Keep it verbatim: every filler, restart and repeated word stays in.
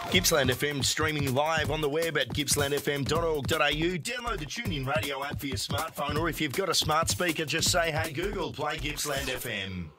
Gippsland F M streaming live on the web at gippsland f m dot org dot a u. Download the TuneIn radio app for your smartphone, or if you've got a smart speaker, just say, hey Google, play Gippsland F M.